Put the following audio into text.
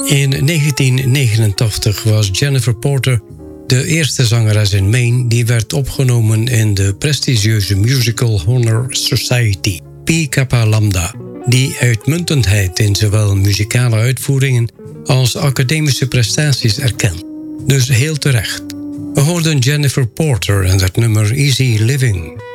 In 1989 was Jennifer Porter de eerste zangeres in Maine die werd opgenomen in de prestigieuze Musical Honor Society, Pi Kappa Lambda, die uitmuntendheid in zowel muzikale uitvoeringen als academische prestaties erkent. Dus heel terecht. We hoorden Jennifer Porter en het nummer Easy Living.